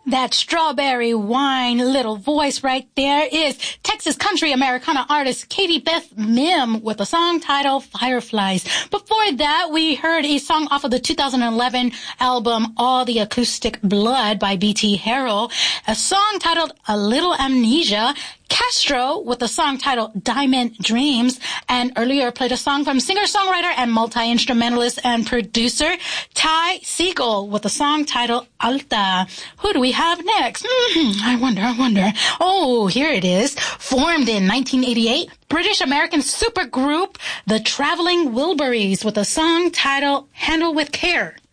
That strawberry wine little voice right there is Texas country Americana artist Katie Beth Mim with a song titled Fireflies. Before that, we heard a song off of the 2011 album All the Acoustic Blood by B.T. Harrell, a song titled A Little Amnesia, Castro with a song titled Diamond Dreams, and earlier played a song from singer-songwriter and multi-instrumentalist and producer Ty Segall with a song titled Alta. Who do we have next? I wonder. Oh, here it is. Formed in 1988, British-American supergroup The Traveling Wilburys with a song titled Handle with Care.